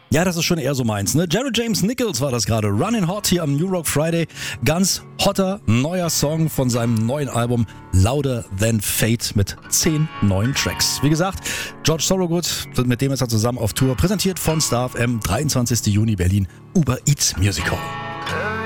Ja, das ist schon eher so meins, ne? Jared James Nichols war das gerade. Running Hot hier am New Rock Friday. Ganz hotter, neuer Song von seinem neuen Album Louder Than Fate mit 10 neuen Tracks. Wie gesagt, George Thorogood, mit dem ist er zusammen auf Tour, präsentiert von Star FM, 23. Juni Berlin, Uber Eats Music Hall.